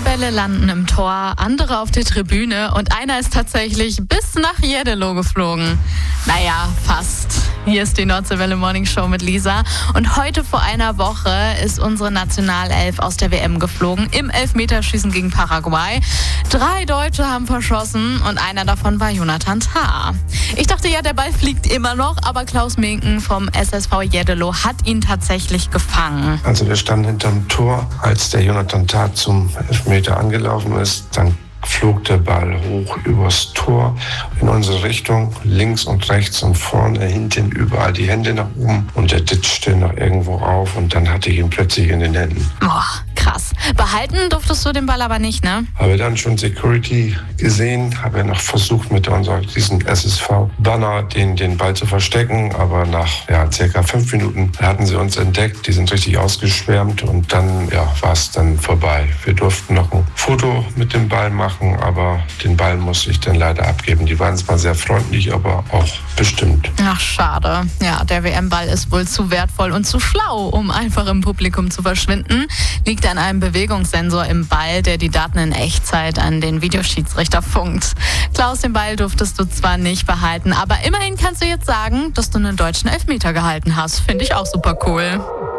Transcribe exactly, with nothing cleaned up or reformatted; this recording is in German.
Bälle landen im Tor, andere auf der Tribüne und einer ist tatsächlich bis nach Jeddelo geflogen. Naja, fast. Hier ist die Nordseewelle Morning Show mit Lisa. Und heute vor einer Woche ist unsere Nationalelf aus der W M geflogen im Elfmeterschießen gegen Paraguay. Drei Deutsche haben verschossen und einer davon war Jonathan Tah. Ich dachte ja, der Ball fliegt immer noch, aber Klaus Minken vom S S V Jeddelo hat ihn tatsächlich gefangen. Also wir standen hinterm Tor, als der Jonathan Tah zum Elfmeter angelaufen ist. Dann flog der Ball hoch übers Tor in unsere Richtung, links und rechts und vorne, hinten, überall die Hände nach oben und er ditchte noch irgendwo auf und dann hatte ich ihn plötzlich in den Händen. Boah, krass. Behalten durftest du den Ball aber nicht, ne? Habe dann schon Security gesehen, habe noch versucht mit unserem, diesem S S V-Banner den, den Ball zu verstecken, aber nach ja, circa fünf Minuten hatten sie uns entdeckt, die sind richtig ausgeschwärmt und dann ja, war es dann vorbei. Wir durften noch ein Foto mit dem Ball machen, aber den Ball musste ich dann leider abgeben. Die waren zwar sehr freundlich, aber auch bestimmt. Ach, schade. Ja, der W M-Ball ist wohl zu wertvoll und zu schlau, um einfach im Publikum zu verschwinden. Liegt an einem Bewegungssensor im Ball, der die Daten in Echtzeit an den Videoschiedsrichter funkt. Klaus, den Ball durftest du zwar nicht behalten, aber immerhin kannst du jetzt sagen, dass du einen deutschen Elfmeter gehalten hast. Finde ich auch super cool.